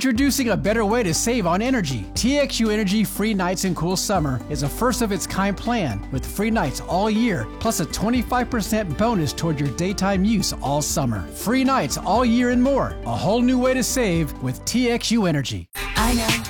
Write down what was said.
Introducing a better way to save on energy. TXU Energy Free Nights and Cool Summer is a first-of-its-kind plan with free nights all year, plus a 25% bonus toward your daytime use all summer. Free nights all year and more. A whole new way to save with TXU Energy. I know